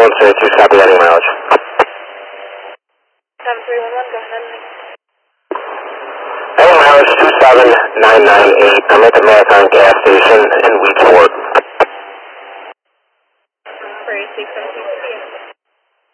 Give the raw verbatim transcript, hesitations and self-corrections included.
one seven two, copy that mileage. seven three one one, go ahead. Heading mileage two seven nine nine eight. I'm at the Marathon gas station in Wheatport. For A six seven two.